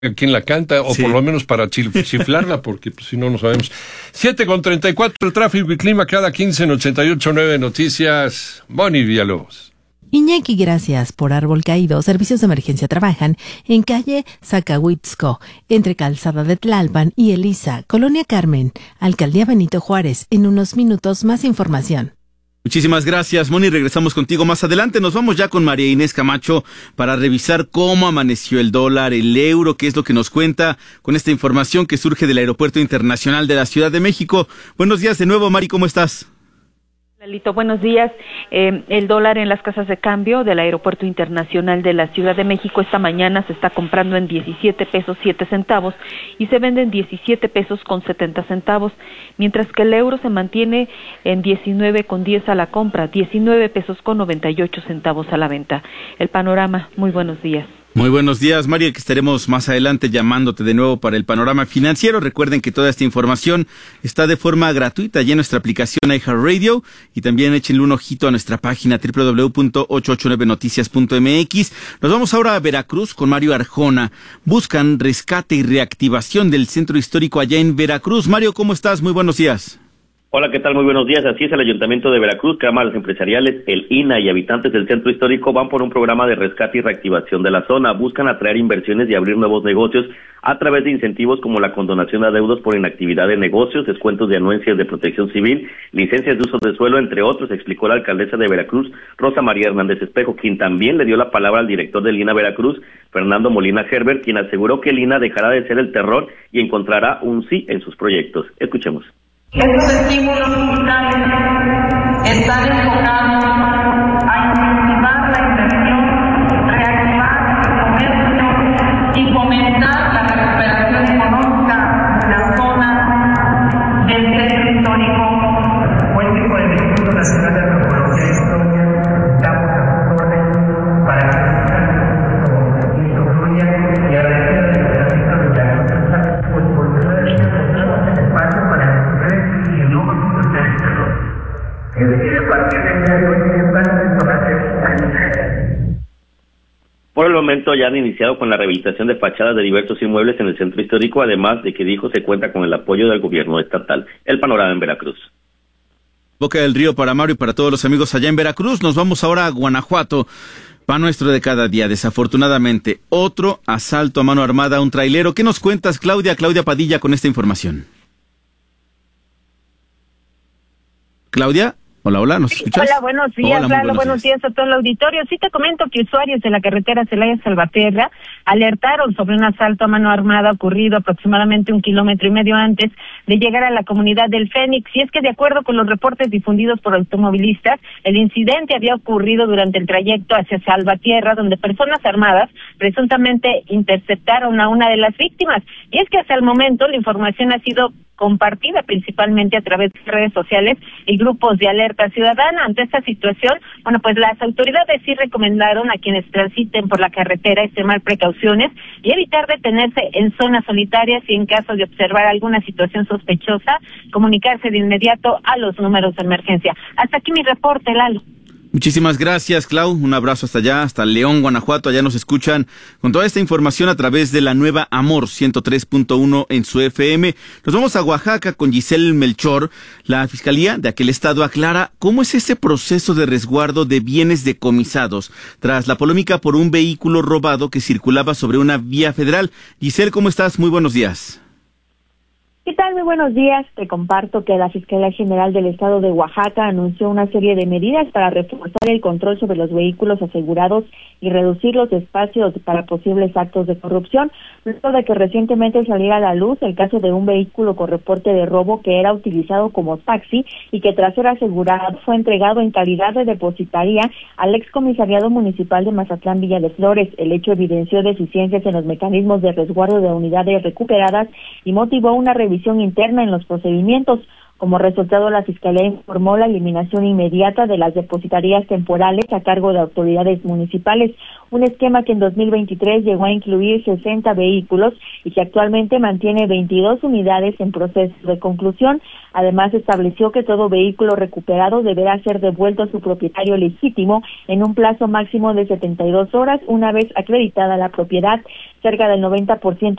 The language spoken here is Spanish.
quien la canta, o sí, por lo menos para chiflarla, porque pues, si no, no sabemos. 7:34, el tráfico y clima cada 15 en 88.9 Noticias. Moni Villalobos. Iñaki, gracias. Por árbol caído, servicios de emergencia trabajan en calle Zacahuitzco, entre Calzada de Tlalpan y Elisa, Colonia Carmen, Alcaldía Benito Juárez. En unos minutos, más información. Muchísimas gracias, Moni. Regresamos contigo más adelante. Nos vamos ya con María Inés Camacho para revisar cómo amaneció el dólar, el euro, qué es lo que nos cuenta con esta información que surge del Aeropuerto Internacional de la Ciudad de México. Buenos días de nuevo, Mari, ¿cómo estás? Lalito, buenos días. El dólar en las casas de cambio del Aeropuerto Internacional de la Ciudad de México esta mañana se está comprando en 17 pesos 7 centavos y se vende en 17 pesos con 70 centavos, mientras que el euro se mantiene en 19,10 a la compra, 19 pesos con 98 centavos a la venta. El panorama, muy buenos días. Muy buenos días, María, que estaremos más adelante llamándote de nuevo para el panorama financiero. Recuerden que toda esta información está de forma gratuita ya en nuestra aplicación iHeartRadio y también échenle un ojito a nuestra página www.889noticias.mx. Nos vamos ahora a Veracruz con Mario Arjona. Buscan rescate y reactivación del centro histórico allá en Veracruz. Mario, ¿cómo estás? Muy buenos días. Hola, ¿qué tal? Muy buenos días. Así es, el Ayuntamiento de Veracruz, cámaras empresariales, el INA y habitantes del centro histórico van por un programa de rescate y reactivación de la zona. Buscan atraer inversiones y abrir nuevos negocios a través de incentivos como la condonación de adeudos por inactividad de negocios, descuentos de anuencias de protección civil, licencias de uso de suelo, entre otros, explicó la alcaldesa de Veracruz, Rosa María Hernández Espejo, quien también le dio la palabra al director del INA Veracruz, Fernando Molina Herbert, quien aseguró que el INA dejará de ser el terror y encontrará un sí en sus proyectos. Escuchemos. Estos estímulos fiscales están enfocados a incentivar la inversión, reactivar el comercio y fomentar la recuperación económica de la zona del centro histórico. Cuéntico del Instituto Nacional de Antropología e Historia, damos a sus órdenes para que incluya y agradecer al Ayuntamiento de Veracruz por volver a este espacio para que decide partir de Por el momento ya han iniciado con la rehabilitación de fachadas de diversos inmuebles en el centro histórico, además de que dijo se cuenta con el apoyo del gobierno estatal. El panorama en Veracruz. Boca del Río para Mario y para todos los amigos allá en Veracruz. Nos vamos ahora a Guanajuato. Pan nuestro de cada día, desafortunadamente, otro asalto a mano armada a un trailero. ¿Qué nos cuentas, Claudia Padilla, con esta información? Claudia, hola, ¿nos escuchas? Hola, buenos días, Hola, buenos días a todo el auditorio. Sí te comento que usuarios de la carretera Celaya-Salvatierra alertaron sobre un asalto a mano armada ocurrido aproximadamente 1,5 kilómetros antes de llegar a la comunidad del Fénix. Y es que de acuerdo con los reportes difundidos por automovilistas, el incidente había ocurrido durante el trayecto hacia Salvatierra, donde personas armadas presuntamente interceptaron a una de las víctimas. Y es que hasta el momento la información ha sido compartida principalmente a través de redes sociales y grupos de alerta ciudadana. Ante esta situación, pues las autoridades sí recomendaron a quienes transiten por la carretera extremar precauciones y evitar detenerse en zonas solitarias y en caso de observar alguna situación sospechosa, comunicarse de inmediato a los números de emergencia. Hasta aquí mi reporte, Lalo. Muchísimas gracias, Clau. Un abrazo hasta allá, hasta León, Guanajuato. Allá nos escuchan con toda esta información a través de la nueva Amor 103.1 en su FM. Nos vamos a Oaxaca con Giselle Melchor. La Fiscalía de aquel estado aclara cómo es ese proceso de resguardo de bienes decomisados tras la polémica por un vehículo robado que circulaba sobre una vía federal. Giselle, ¿cómo estás? Muy buenos días. ¿Qué tal? Muy buenos días. Te comparto que la Fiscalía General del Estado de Oaxaca anunció una serie de medidas para reforzar el control sobre los vehículos asegurados y reducir los espacios para posibles actos de corrupción, luego de que recientemente saliera a la luz el caso de un vehículo con reporte de robo que era utilizado como taxi y que tras ser asegurado fue entregado en calidad de depositaria al excomisariado municipal de Mazatlán, Villa de Flores. El hecho evidenció deficiencias en los mecanismos de resguardo de unidades recuperadas y motivó una revisión interna en los procedimientos. Como resultado, la Fiscalía informó la eliminación inmediata de las depositarias temporales a cargo de autoridades municipales, un esquema que en 2023 llegó a incluir 60 vehículos y que actualmente mantiene 22 unidades en proceso de conclusión. Además, estableció que todo vehículo recuperado deberá ser devuelto a su propietario legítimo en un plazo máximo de 72 horas, una vez acreditada la propiedad. Cerca del 90%